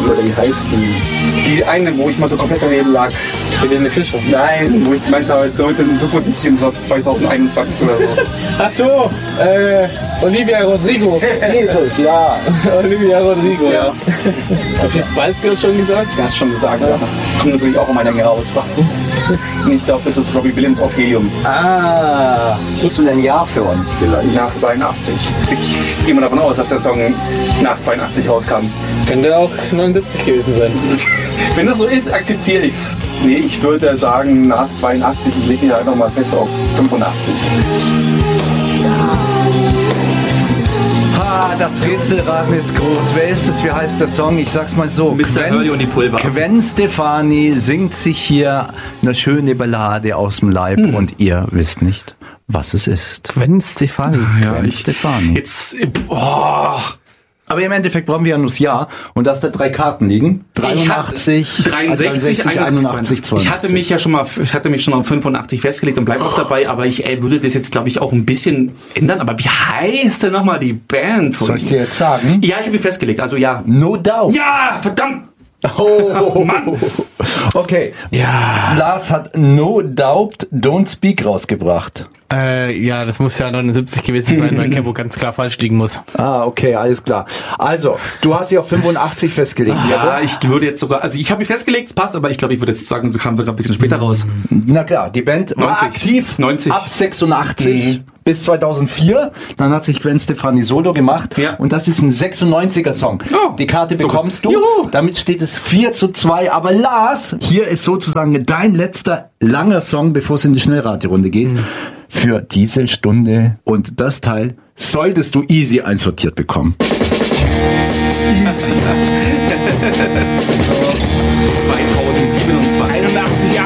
oder wie heißt die? Die eine, wo ich mal so komplett daneben lag. Helene Fischer? Nein, wo ich meinte, heute 75 und das 2021 oder so. Ach so, Olivia Rodrigo. Jesus, ja. Olivia Rodrigo, Ja. Hab ich Spice Girls schon gesagt? Du hast schon gesagt, ja. Kommt natürlich auch um eine Länge raus. Und ich glaube, das ist Robbie Williams auf Helium. Ah, hast du ein Jahr für uns vielleicht? Nach 82. Ich gehe mal davon aus, dass der Song nach 82 rauskam. Könnte auch 79 gewesen sein. Wenn das so ist, akzeptiere ich's. Nee, ich würde sagen nach 82. Ich lege mich einfach mal fest auf 85. Das Rätselraten ist groß. Wer ist es? Wie heißt der Song? Ich sag's mal so. Mr. Hurley und die Pulver. Gwen Stefani singt sich hier eine schöne Ballade aus dem Leib und ihr wisst nicht, was es ist. Gwen Stefani. Gwen Stefani. Jetzt, Aber im Endeffekt brauchen wir ja nur das Jahr und dass da 3 Karten liegen. 83, 63, 81, 82. Ich hatte mich schon auf 85 festgelegt und bleibe auch dabei, aber ich würde das jetzt, glaube ich, auch ein bisschen ändern. Aber wie heißt denn nochmal die Band? Soll ich dir jetzt sagen? Ja, ich habe mich festgelegt, also ja. No Doubt. Ja, verdammt! Oh, Mann. Okay. Ja. Lars hat No Doubt Don't Speak rausgebracht. Ja, das muss ja 79 gewesen sein, weil Kebo ganz klar falsch liegen muss. Ah, okay, alles klar. Also, du hast dich auf 85 festgelegt. Ja, ich würde jetzt sogar, also ich habe mich festgelegt, es passt, aber ich glaube, ich würde jetzt sagen, so kamen wir gerade ein bisschen später raus. Na klar, die Band war 90. aktiv 90. ab 86 bis 2004. Dann hat sich Gwen Stefani Solo gemacht. Ja. Und das ist ein 96er Song. Oh, die Karte so bekommst gut. du. Juhu. Damit steht es 4:2. Aber Lars, hier ist sozusagen dein letzter langer Song, bevor es in die Schnellraterunde geht. Für diese Stunde. Und das Teil solltest du easy einsortiert bekommen. Easy.